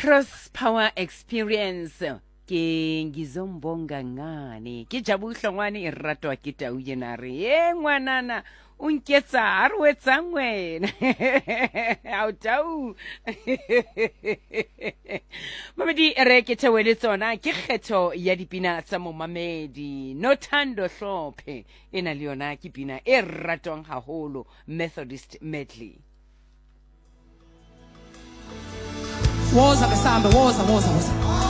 Cross Power Experience ke ngizombonga ngani ke jabuhlongwane irato wa kita uyenare ngwanana o nketsa a re wetsang wena au tau mamedi re ke tshwele tsona ke kgetho ya dipina tsa momamedi Nothando Hlophe ena le yona ke pina e ratwang haholo Methodist medley. Woza besamba woza